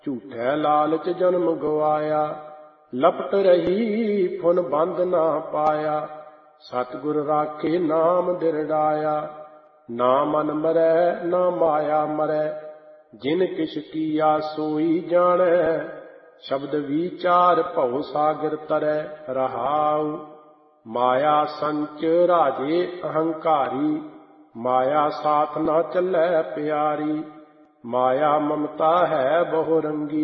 ਝੂਠੈ ਲਾਲਚ ਜਨਮ ਗਵਾਇਆ, ਲਪਟ ਰਹੀ ਫੁਨ ਬੰਦ ਨਾ ਪਾਇਆ। ਸਤਿਗੁਰ ਰਾਖੇ ਨਾਮ ਦਿਰੜਾਇਆ, ਨਾ ਮਨ ਮਰੈ ਨਾ ਮਾਇਆ ਮਰੈ। ਜਿਨ ਕਿਛ ਕੀਆ ਸੋਈ ਜਾਣੈ, ਸ਼ਬਦ ਵਿਚਾਰ ਭਉ ਸਾਗਰ ਤਰੈ। ਰਹਾਉ ਮਾਇਆ ਸੰਚ ਰਾਜੇ ਅਹੰਕਾਰੀ, ਮਾਇਆ ਸਾਥ ਨਾ ਚੱਲੈ ਪਿਆਰੀ। ਮਾਇਆ ਮਮਤਾ ਹੈ ਬਹੁ ਰੰਗੀ,